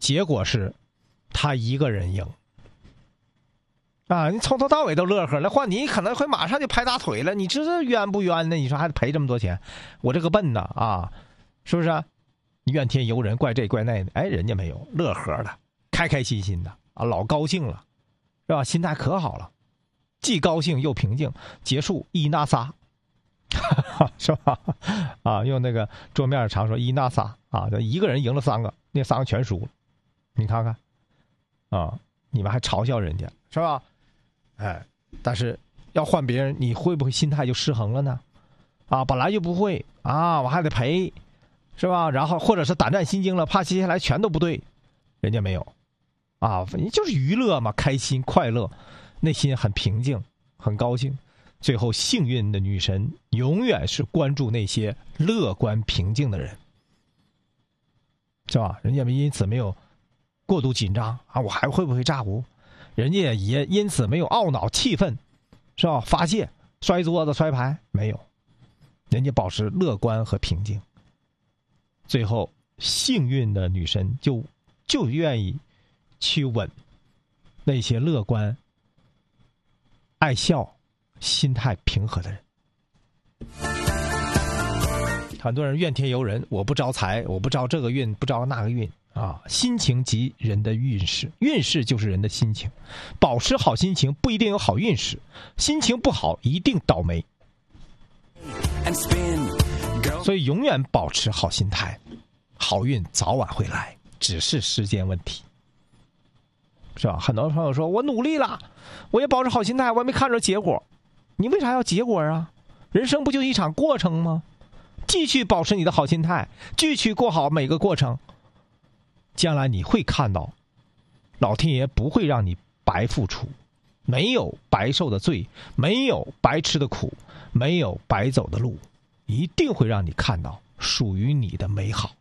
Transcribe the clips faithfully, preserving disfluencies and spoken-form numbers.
结果是他一个人赢啊！你从头到尾都乐呵了，换你可能会马上就拍大腿了。你知道冤不冤呢？你说还得赔这么多钱，我这个笨呐啊，是不是、啊？怨天尤人，怪这怪那的，哎，人家没有，乐呵的，开开心心的啊，老高兴了，是吧？心态可好了，既高兴又平静，结束一那仨，是吧？啊，用那个桌面常说一那仨啊，就一个人赢了三个，那三个全输了，你看看啊，你们还嘲笑人家是吧？哎，但是要换别人，你会不会心态就失衡了呢？啊，本来就不会啊，我还得赔，是吧？然后或者是胆战心惊了，怕接下来全都不对，人家没有啊，你就是娱乐嘛，开心快乐，内心很平静，很高兴。最后，幸运的女神永远是关注那些乐观平静的人，是吧？人家因此没有过度紧张啊，我还会不会炸糊？人家也因此没有懊恼气愤，是吧？发泄摔桌子摔牌没有，人家保持乐观和平静。最后，幸运的女神就就愿意去吻那些乐观、爱笑、心态平和的人。很多人怨天尤人，我不招财，我不招这个运，不招那个运啊！心情即人的运势，运势就是人的心情。保持好心情不一定有好运势，心情不好一定倒霉。所以永远保持好心态，好运早晚会来，只是时间问题，是吧？很多朋友说我努力了，我也保持好心态，我也没看着结果。你为啥要结果啊？人生不就一场过程吗？继续保持你的好心态，继续过好每个过程，将来你会看到老天爷不会让你白付出，没有白受的罪，没有白吃的苦，没有白走的路，一定会让你看到属于你的美好。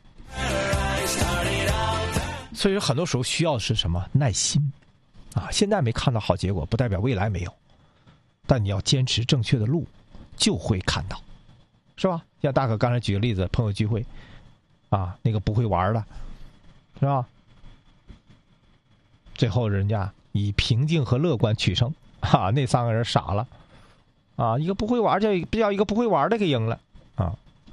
所以说很多时候需要的是什么？耐心啊！现在没看到好结果不代表未来没有，但你要坚持正确的路就会看到，是吧？像大可刚才举个例子，朋友聚会啊，那个不会玩的是吧？最后人家以平静和乐观取胜啊，那三个人傻了啊，一个不会玩叫叫一个不会玩的给赢了啊。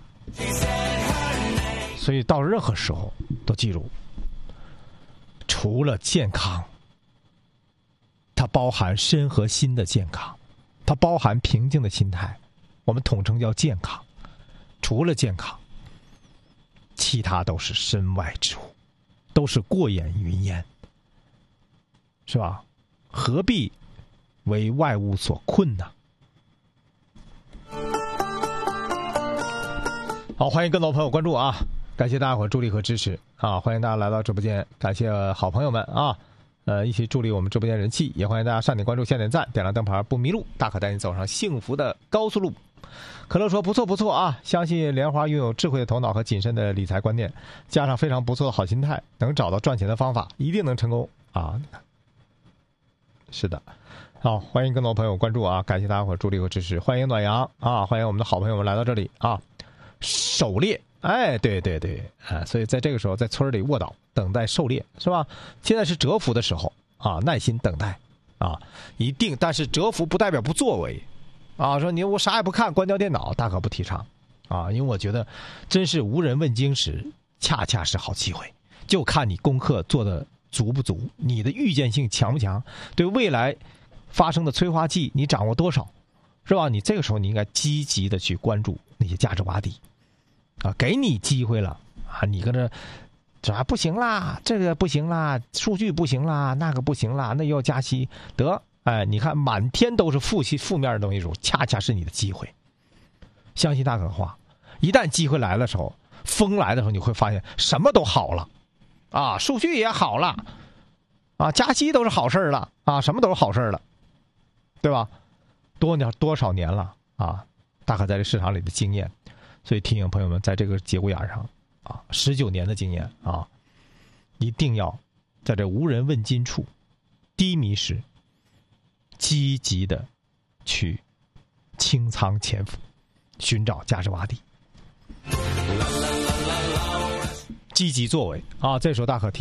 所以到任何时候都记住，除了健康，它包含身和心的健康，它包含平静的心态，我们统称叫健康。除了健康，其他都是身外之物，都是过眼云烟，是吧？何必为外物所困呢？好，欢迎更多朋友关注啊！感谢大家伙助力和支持啊！欢迎大家来到直播间，感谢好朋友们啊！呃，一起助力我们直播间人气，也欢迎大家上点关注、下点赞、点亮灯牌，不迷路，大可带你走上幸福的高速路。可乐说不错不错啊，相信莲花拥有智慧的头脑和谨慎的理财观念，加上非常不错的好心态，能找到赚钱的方法，一定能成功啊！是的，好，欢迎更多朋友关注啊！感谢大家伙助力和支持，欢迎暖阳啊！欢迎我们的好朋友们来到这里啊！狩猎，哎，对对对，啊，所以在这个时候在村里卧倒等待狩猎，是吧？现在是蛰伏的时候啊，耐心等待啊，一定，但是蛰伏不代表不作为。啊，说你我啥也不看，关掉电脑，大可不提倡啊，因为我觉得真是无人问津时，恰恰是好机会，就看你功课做的足不足，你的预见性强不强，对未来发生的催化剂你掌握多少，是吧？你这个时候你应该积极的去关注那些价值洼地啊，给你机会了啊，你跟着这不行啦，这个不行啦，数据不行啦，那个不行啦，那又要加息，得。哎，你看满天都是负气负面的东西时候，恰恰是你的机会。相信大可话，一旦机会来的时候，风来的时候，你会发现什么都好了，啊，数据也好了，啊，加息都是好事了，啊，什么都是好事了，对吧？多年多少年了啊，大可在这市场里的经验，所以提醒朋友们，在这个节骨眼上啊，十九年的经验啊，一定要在这无人问津处、低迷时。积极的去清仓潜伏，寻找价值洼地，积极作为啊！这时候大可提